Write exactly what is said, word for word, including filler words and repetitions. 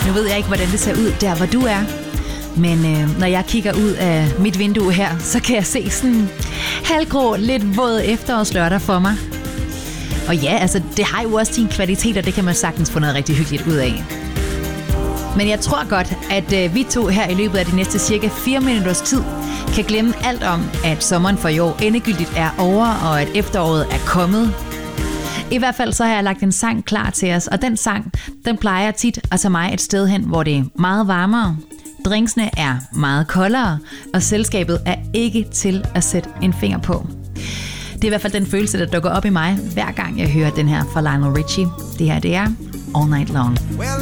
Nu ved jeg ikke, hvordan det ser ud der, hvor du er. Men øh, når jeg kigger ud af mit vindue her, så kan jeg se sådan halvgrå, lidt våd efterårslørdag for mig. Og ja, altså, det har jo også sine kvaliteter, det kan man sagtens få noget rigtig hyggeligt ud af. Men jeg tror godt, at øh, vi to her i løbet af de næste cirka fire minutters tid kan glemme alt om, at sommeren for i år endegyldigt er over, og at efteråret er kommet. I hvert fald så har jeg lagt en sang klar til os, og den sang, den plejer tit at tage mig et sted hen, hvor det er meget varmere. Drinksene er meget koldere, og selskabet er ikke til at sætte en finger på. Det er i hvert fald den følelse, der dukker op i mig, hver gang jeg hører den her fra Lionel Richie. Det her, det er All Night Long. Well,